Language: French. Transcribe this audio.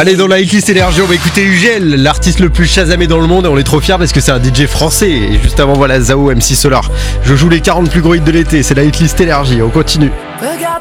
Allez, dans la hitlist énergie, on va écouter UGL, l'artiste le plus chasamé dans le monde, et on est trop fiers parce que c'est un DJ français. Et juste avant, voilà, Zao, MC Solar. Je joue les 40 plus gros hits de l'été, c'est la hitlist énergie, on continue. Regarde